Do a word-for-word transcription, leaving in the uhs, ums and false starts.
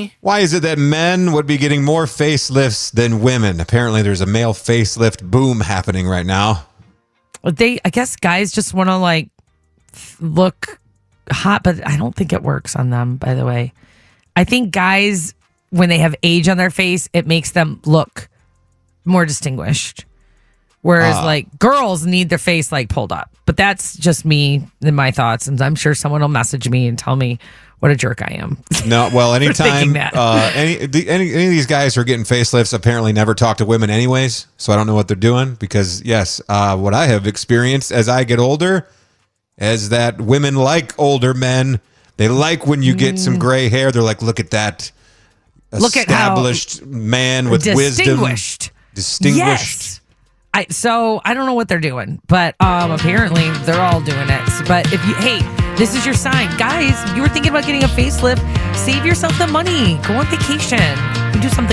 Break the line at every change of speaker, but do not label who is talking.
me.
Why is it that men would be getting more facelifts than women? Apparently, there's a male facelift boom happening right now.
They, I guess, guys just want to like look hot, but I don't think it works on them. By the way, I think guys, when they have age on their face, it makes them look more distinguished. Whereas, uh, like, girls need their face, like, pulled up. But that's just me and my thoughts. And I'm sure someone will message me and tell me what a jerk I am.
No, well, anytime uh, any, the, any any of these guys who are getting facelifts apparently never talk to women anyways. So I don't know what they're doing. Because, yes, uh, what I have experienced as I get older is that women like older men. They like when you get mm. some gray hair. They're like, look at that
look
established
at
man with
distinguished.
wisdom. Distinguished.
Yes. I, so I don't know what they're doing, but um, apparently they're all doing it. But if you, hey, this is your sign, guys. You were thinking about getting a facelift. Save yourself the money. Go on vacation. You do something